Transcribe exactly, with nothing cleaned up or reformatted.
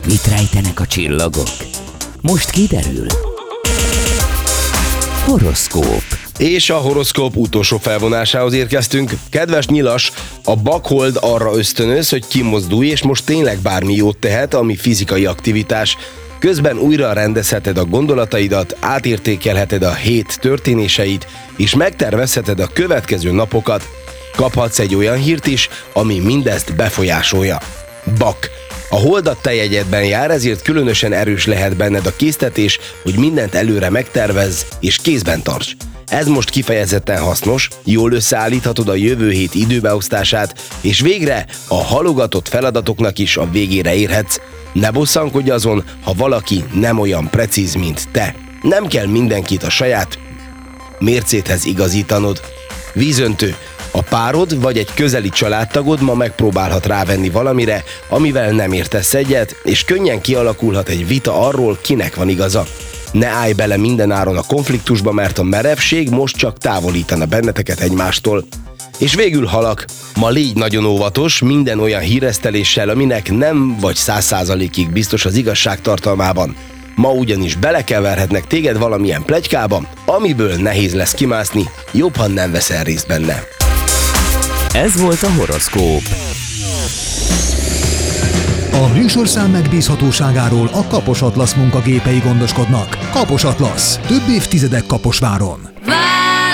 Mit rejtenek a csillagok? Most kiderül. Horoszkóp. És a horoszkóp utolsó felvonásához érkeztünk. Kedves nyilas, a bakhold arra ösztönöz, hogy kimozdulj, és most tényleg bármi jót tehet, ami fizikai aktivitás. Közben újra rendezheted a gondolataidat, átértékelheted a hét történéseit, és megtervezheted a következő napokat. Kaphatsz egy olyan hírt is, ami mindezt befolyásolja. Bak. A hold a te jegyedben jár, ezért különösen erős lehet benned a késztetés, hogy mindent előre megtervezz és kézben tarts. Ez most kifejezetten hasznos, jól összeállíthatod a jövő hét időbeosztását, és végre a halogatott feladatoknak is a végére érhetsz. Ne bosszankodj azon, ha valaki nem olyan precíz, mint te. Nem kell mindenkit a saját mércéthez igazítanod. Vízöntő. A párod vagy egy közeli családtagod ma megpróbálhat rávenni valamire, amivel nem értesz egyet, és könnyen kialakulhat egy vita arról, kinek van igaza. Ne állj bele mindenáron a konfliktusba, mert a merevség most csak távolítana benneteket egymástól. És végül halak, ma légy nagyon óvatos minden olyan híreszteléssel, aminek nem vagy száz százalékig biztos az igazság tartalmában. Ma ugyanis belekeverhetnek téged valamilyen pletykába, amiből nehéz lesz kimászni, jobb, ha nem veszel részt benne. Ez volt a horoszkóp. A műsorszám megbízhatóságáról a Kapos Atlasz munkagépei gondoskodnak. Kapos Atlasz. Több évtizedek Kaposváron.